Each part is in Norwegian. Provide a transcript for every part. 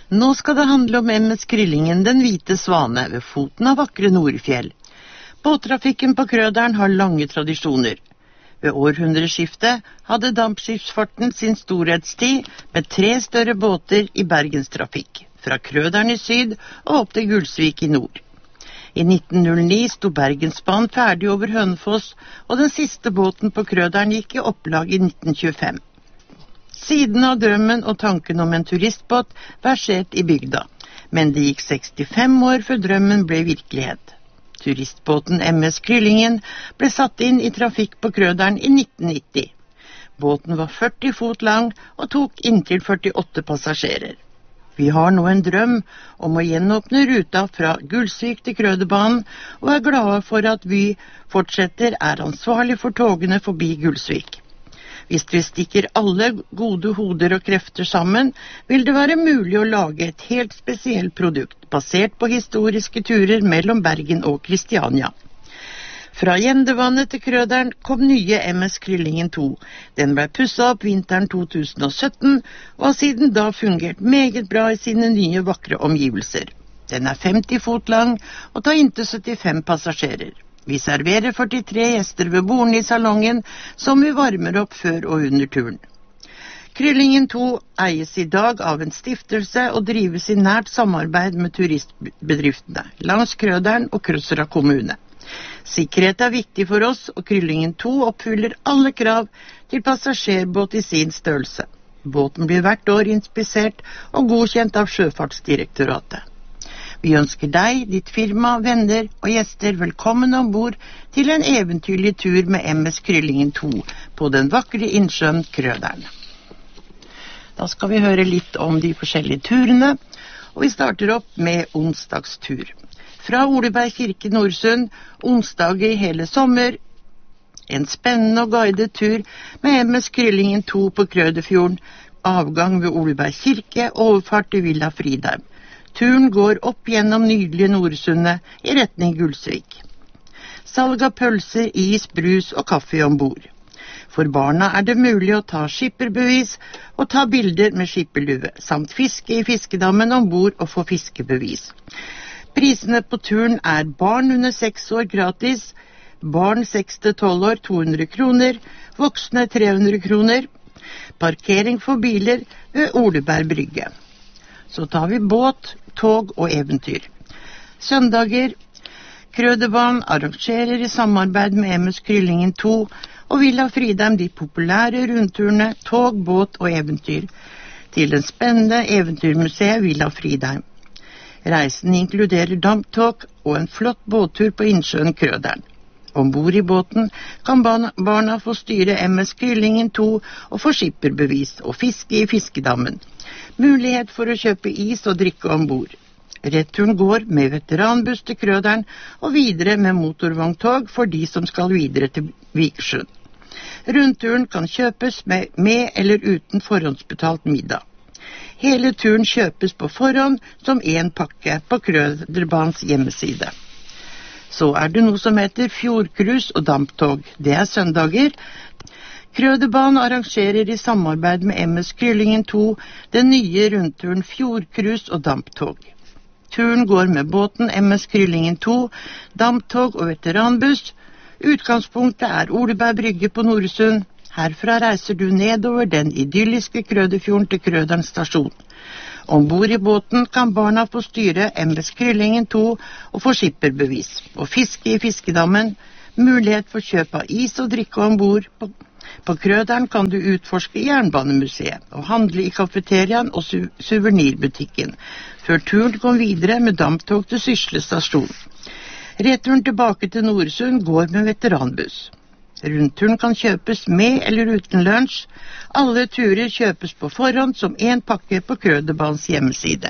Nå skal det handle om MS Kryllingen, den hvite svane, ved foten av vakre Nordfjell. Båttrafikken på Krøderen har lange tradisjoner. Ved århundreskiftet hadde dampskipsfarten sin storhetstid med 3 større båter i bergenstrafikk, fra Krøderen i syd og opp til Gulsvik i nord. I 1909 sto Bergensbanen ferdig over Hønefoss, og den siste båten på Krøderen gikk i opplag i 1925. Siden har drømmen og tanken om en turistbåt versert i bygda, men det gikk 65 år før drømmen ble virkelighet. Turistbåten MS Kryllingen ble satt inn i trafikk på Krøderen i 1990. Båten var 40 fot lang og tok inntil 48 passasjerer. Vi har nå en drøm om å gjenåpne ruta fra Gulsvik til Krøderbanen, og er glade for at Vy fortsetter er ansvarlig for togene forbi Gulsvik. Hvis vi stikker alle gode hoder og krefter sammen, vil det være mulig å lage et helt spesielt produkt, basert på historiske turer mellom Bergen og Kristiania. Fra Gjendevannet til Krøderen kom nye MS Kryllingen 2. Den ble pusset opp vinteren 2017, og har siden da fungert meget bra i sine nye vakre omgivelser. Den er 50 fot lang og tar inntil 75 passasjerer. Vi serverer 43 gjester ved bordene i salongen, som vi varmer opp før og under turen. Kryllingen 2 eies i dag av en stiftelse og drives i nært samarbeid med turistbedriftene langs Krøderen og Krødsherad kommune. Sikkerhet er viktig for oss, og Kryllingen 2 oppfyller alle krav til passasjerbåt i sin størrelse. Båten blir hvert år inspisert og godkjent av Sjøfartsdirektoratet. Vi ønsker deg, ditt firma, venner og gjester velkommen ombord til en eventyrlig tur med MS Kryllingen 2 på den vakre innsjøen Krøderen. Da skal vi høre litt om de forskjellige turene, og vi starter opp med onsdagstur. Fra Oleberg kirke Nordsund, onsdag i hele sommer, en spennende og guidet tur med MS Kryllingen 2 på Krøderfjorden, avgang ved Oleberg kirke, overfart til Villa Fridheim. Turen går opp gjennom nydelige Nordsundet i retning Gulsvik. Salg av pølser, is, brus og kaffe ombord. For barna er det mulig å ta skipperbevis og ta bilder med skipperlue, samt fiske i fiskedammen ombord og få fiskebevis. Prisene på turen er barn under 6 år gratis, barn 6-12 år 200 kroner, voksne 300 kroner, parkering for biler ved Oleberg brygge. Så tar vi båt, tog og eventyr. Søndager, Krøderbanen arrangerer i samarbeid med MS Kryllingen 2 og Villa Fridheim de populære rundturene tog, båt og eventyr til den spennende eventyrmuseet Villa Fridheim. Reisen inkluderer damptog og en flott båttur på innsjøen Krøderen. Ombord i båten kan barna få styre MS Kryllingen 2 og få skipperbevis og fiske i fiskedammen. Mulighet for å kjøpe is og drikke ombord. Returen går med veteranbuss til Krøderen og videre med motorvogntog for de som skal videre til Vikersund. Rundturen kan kjøpes med eller uten forhåndsbetalt middag. Hele turen kjøpes på forhånd som en pakke på Krøderbanens hjemmeside. Så er det noe som heter fjordcruise og damptog. Det er søndager. Krøderbanen arrangerer i samarbeid med MS Kryllingen 2 den nye rundturen fjordcruise og damptog. Turen går med båten MS Kryllingen 2, damptog og veteranbuss. Utgangspunktet er Oleberg brygge på Noresund. Herfra reiser du nedover den idylliske Krøderfjorden til Krøderen stasjon. Ombord i båten kan barna få styre MS Kryllingen 2 og få skipperbevis, og fiske i fiskedammen, mulighet for kjøp av is og drikke ombord. På Krøderen kan du utforske Jernbanemuseet og handle i kafeteriaen og suvenirbutikken, før turen går videre med damptog til Sysle stasjon. Returen tilbake til Noresund går med veteranbuss. Rundturen kan kjøpes med eller uten lunsj. Alle turer kjøpes på forhånd som en pakke på Krøderbanens hjemmeside.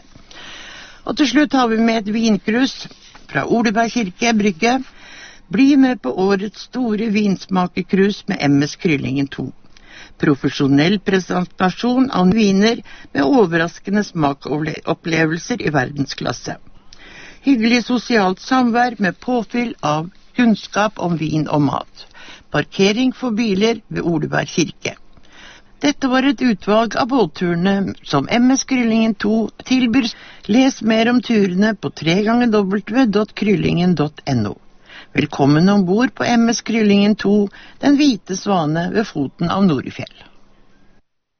Og til slutt har vi med et vinkrus fra Oleberg kirke brygge. Bli med på årets store vinsmakerkrus med MS Kryllingen 2. Profesjonell presentasjon av viner med overraskende smakopplevelser i verdensklasse. Hyggelig sosialt samvær med påfyll av kunnskap om vin og mat. Parkering for biler ved Oleberg kirke. Dette var et utvalg av båtturene som MS Kryllingen 2 tilbyr. Les mer om turene på www.kryllingen.no. Velkommen ombord på MS Kryllingen 2, den hvite svane ved foten av Norefjell.